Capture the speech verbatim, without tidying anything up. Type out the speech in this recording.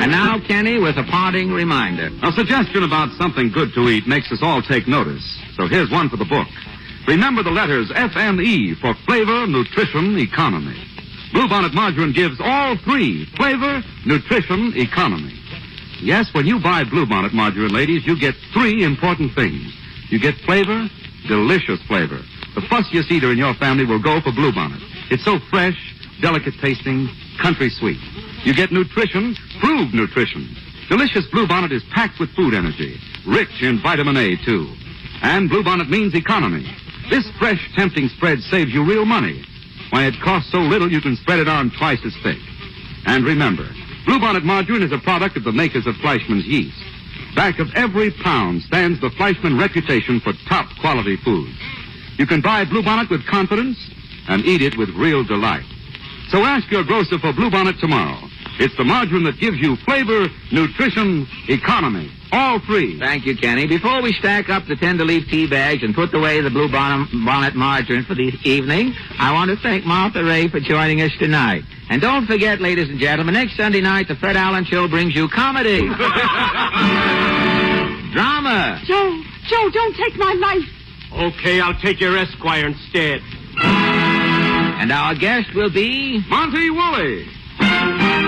And now, Kenny, with a parting reminder. A suggestion about something good to eat makes us all take notice. So here's one for the book. Remember the letters F M E for flavor, nutrition, economy. Bluebonnet margarine gives all three: flavor, nutrition, economy. Yes, when you buy Bluebonnet margarine, ladies, you get three important things. You get flavor, delicious flavor. The fussiest eater in your family will go for Bluebonnet. It's so fresh, delicate tasting, country sweet. You get nutrition, proved nutrition. Delicious Bluebonnet is packed with food energy, rich in vitamin A, too. And Bluebonnet means economy. This fresh, tempting spread saves you real money. Why, it costs so little you can spread it on twice as thick. And remember, Bluebonnet margarine is a product of the makers of Fleischmann's yeast. Back of every pound stands the Fleischmann reputation for top-quality food. You can buy Bluebonnet with confidence and eat it with real delight. So ask your grocer for Bluebonnet tomorrow. It's the margarine that gives you flavor, nutrition, economy. All three. Thank you, Kenny. Before we stack up the tender-leaf tea bags and put away the Bluebonnet margarine for the evening, I want to thank Martha Ray for joining us tonight. And don't forget, ladies and gentlemen, next Sunday night, the Fred Allen Show brings you comedy. Drama. Joe, Joe, don't take my life. Okay, I'll take your Esquire instead. And our guest will be... Monty Woolley.